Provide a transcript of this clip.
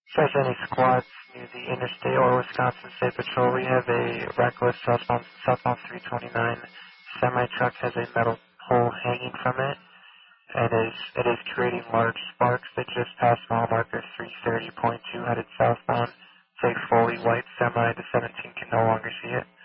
Says any squads near the Interstate or Wisconsin State Patrol, we have a reckless southbound 329 semi-truck has a metal pole hanging from it. It is creating large sparks that just passed mile marker 330.2 headed southbound. It's a fully white semi. The 17 can no longer see it.